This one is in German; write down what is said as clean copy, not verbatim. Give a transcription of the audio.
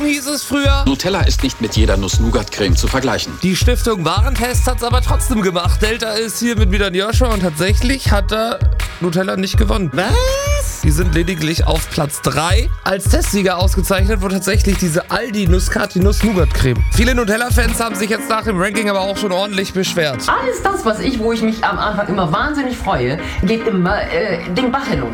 hieß es früher. Nutella ist nicht mit jeder Nuss-Nougat-Creme zu vergleichen. Die Stiftung Warentest hat's aber trotzdem gemacht. Delta ist hier mit wieder Joshua und tatsächlich hat da Nutella nicht gewonnen. Was? Die sind lediglich auf Platz 3. Als Testsieger ausgezeichnet wurde tatsächlich diese Aldi-Nusskati Nuss-Nougat-Creme. Viele Nutella-Fans haben sich jetzt nach dem Ranking aber auch schon ordentlich beschwert. Alles das, wo ich mich am Anfang immer wahnsinnig freue, geht immer den Bach hinunter.